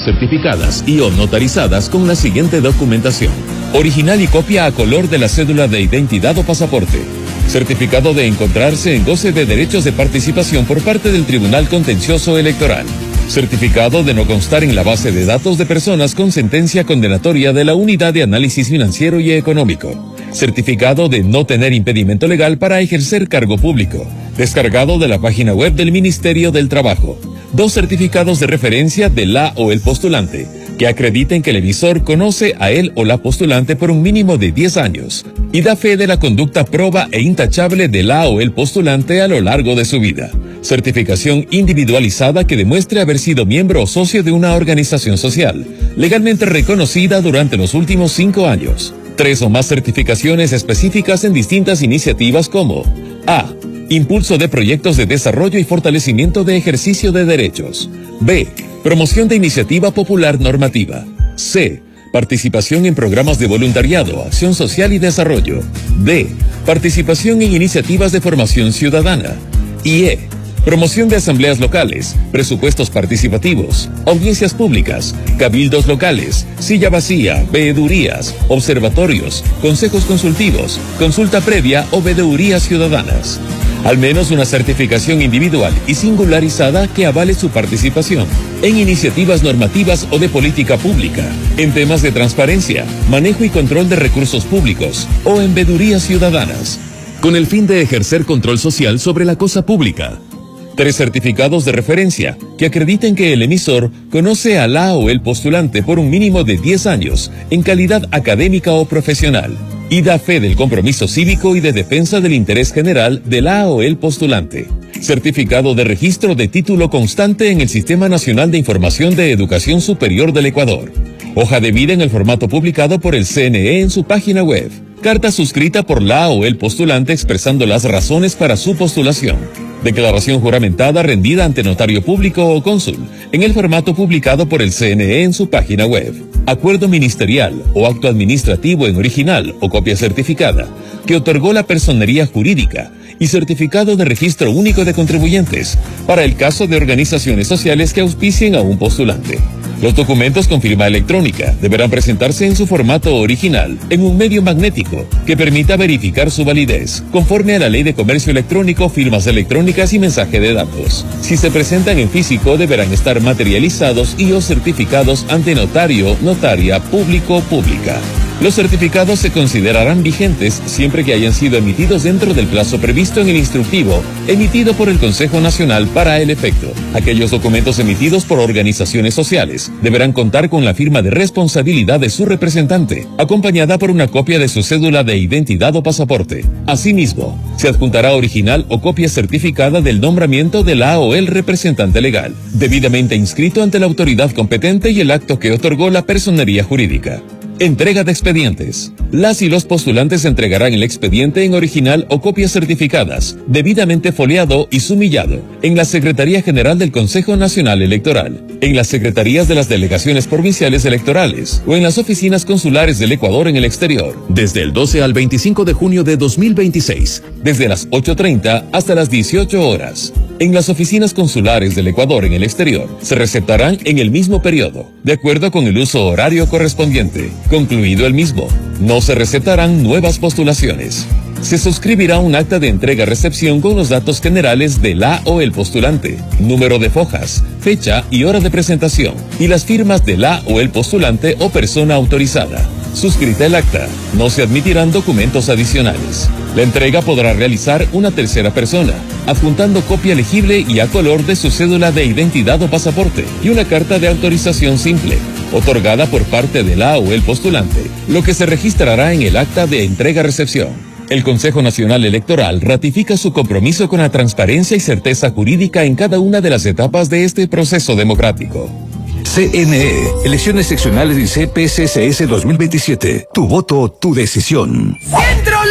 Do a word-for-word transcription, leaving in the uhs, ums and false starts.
certificadas y o notarizadas con la siguiente documentación: original y copia a color de la cédula de identidad o pasaporte, certificado de encontrarse en goce de derechos de participación por parte del Tribunal Contencioso Electoral, certificado de no constar en la base de datos de personas con sentencia condenatoria de la Unidad de Análisis Financiero y Económico, certificado de no tener impedimento legal para ejercer cargo público, descargado de la página web del Ministerio del Trabajo, dos certificados de referencia de la o el postulante, que acrediten que el emisor conoce a él o la postulante por un mínimo de diez años y da fe de la conducta proba e intachable de la o el postulante a lo largo de su vida. Certificación individualizada que demuestre haber sido miembro o socio de una organización social, legalmente reconocida durante los últimos cinco años. Tres o más certificaciones específicas en distintas iniciativas como: A. Impulso de proyectos de desarrollo y fortalecimiento de ejercicio de derechos. B. Promoción de iniciativa popular normativa. C. Participación en programas de voluntariado, acción social y desarrollo. D. Participación en iniciativas de formación ciudadana. Y E. Promoción de asambleas locales, presupuestos participativos, audiencias públicas, cabildos locales, silla vacía, veedurías, observatorios, consejos consultivos, consulta previa o veedurías ciudadanas. Al menos una certificación individual y singularizada que avale su participación en iniciativas normativas o de política pública, en temas de transparencia, manejo y control de recursos públicos o en veedurías ciudadanas, con el fin de ejercer control social sobre la cosa pública. Tres certificados de referencia que acrediten que el emisor conoce a la o el postulante por un mínimo de diez años en calidad académica o profesional y da fe del compromiso cívico y de defensa del interés general de la o el postulante. Certificado de registro de título constante en el Sistema Nacional de Información de Educación Superior del Ecuador. Hoja de vida en el formato publicado por el C N E en su página web. Carta suscrita por la o el postulante expresando las razones para su postulación. Declaración juramentada rendida ante notario público o cónsul, en el formato publicado por el C N E en su página web. Acuerdo ministerial o acto administrativo en original o copia certificada, que otorgó la personería jurídica, y certificado de registro único de contribuyentes, para el caso de organizaciones sociales que auspicien a un postulante. Los documentos con firma electrónica deberán presentarse en su formato original, en un medio magnético que permita verificar su validez, conforme a la Ley de Comercio Electrónico, firmas electrónicas y mensaje de datos. Si se presentan en físico, deberán estar materializados y o certificados ante notario, notaria, público, pública. Los certificados se considerarán vigentes siempre que hayan sido emitidos dentro del plazo previsto en el instructivo emitido por el Consejo Nacional para el efecto. Aquellos documentos emitidos por organizaciones sociales deberán contar con la firma de responsabilidad de su representante, acompañada por una copia de su cédula de identidad o pasaporte. Asimismo, se adjuntará original o copia certificada del nombramiento de la o el representante legal, debidamente inscrito ante la autoridad competente, y el acto que otorgó la personería jurídica. Entrega de expedientes. Las y los postulantes entregarán el expediente en original o copias certificadas, debidamente foliado y sumillado, en la Secretaría General del Consejo Nacional Electoral, en las secretarías de las delegaciones provinciales electorales o en las oficinas consulares del Ecuador en el exterior, desde el doce al veinticinco de junio de dos mil veintiséis, desde las ocho treinta hasta las dieciocho horas. En las oficinas consulares del Ecuador en el exterior se receptarán en el mismo periodo, de acuerdo con el uso horario correspondiente. Concluido el mismo, no se receptarán nuevas postulaciones. Se suscribirá un acta de entrega-recepción con los datos generales de la o el postulante, número de fojas, fecha y hora de presentación, y las firmas de la o el postulante o persona autorizada. Suscrita el acta, no se admitirán documentos adicionales. La entrega podrá realizar una tercera persona, adjuntando copia legible y a color de su cédula de identidad o pasaporte y una carta de autorización simple, otorgada por parte de la o el postulante, lo que se registrará en el acta de entrega-recepción. El Consejo Nacional Electoral ratifica su compromiso con la transparencia y certeza jurídica en cada una de las etapas de este proceso democrático. C N E, Elecciones Seccionales y C P C C S dos mil veintisiete. Tu voto, tu decisión. ¡Centro!